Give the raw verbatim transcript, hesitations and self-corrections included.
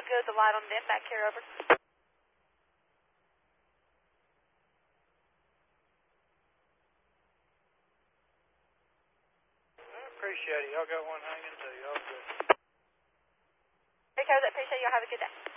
good. The light on them back here, over. I appreciate it. Y'all got one hanging too. Y'all good. Okay, appreciate you. Have a good day.